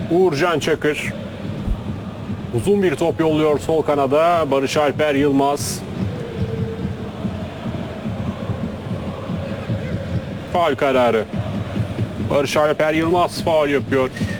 Uğurcan Çakır. Uzun bir top yolluyor sol kanada. Barış Alper Yılmaz. Faul kararı. Barış Alper Yılmaz faul yapıyor.